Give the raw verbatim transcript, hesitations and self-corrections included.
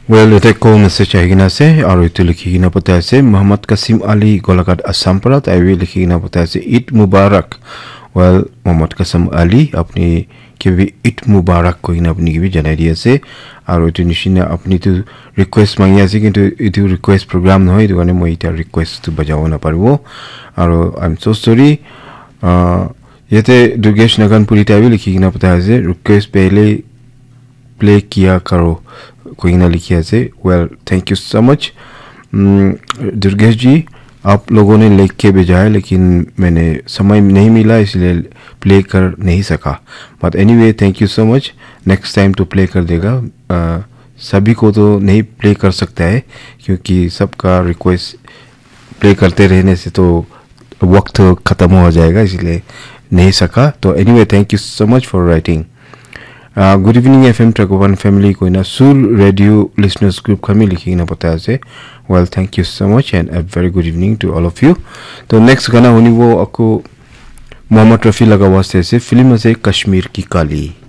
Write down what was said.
Well, ite ko message ahi na se aru itu likhi na pata se Muhammad Kasim Ali Golagat Assam para taiwi likhi na pata se Eid Mubarak. Well, Muhammad Kasim Ali apni kebi Eid Mubarak ko ina apni kebi janai diya se aru itu nishina apni tu request mangi ase kintu itu request program no itu kane moi ita request tu bajawa na parbo aru I'm so sorry. uh, yete Durgesh Naganpuri taiwi likhi na pata se request pehle play kiya karo कोई ना लिखिया से well thank you so much Durgesh जी आप लोगों ने लिख के भेजा है लेकिन मैंने समय नहीं मिला इसलिए प्ले कर नहीं सका but anyway thank you so much next time तो प्ले कर देगा uh, सभी को तो नहीं प्ले कर सकता है क्योंकि सबका रिक्वेस्ट प्ले करते रहने से तो वक्त ख़त्म हो जाएगा इसलिए नहीं सका तो anyway thank you so much for writing Uh, good evening F M Track One family ko na Sur Radio listeners group kami likhi na pata ase. Well, thank you so much and a very good evening to all of you. तो next गाना होनी वो आपको मोहम्मद रफी लगा हुआ से film से कश्मीर की काली.